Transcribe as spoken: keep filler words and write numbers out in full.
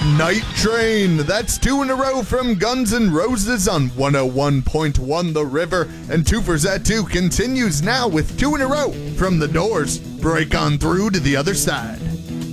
Night Train. That's two in a row from Guns N' Roses on one oh one point one The River. And Two for Zat two continues now with two in a row from The Doors. Break on through to the other side.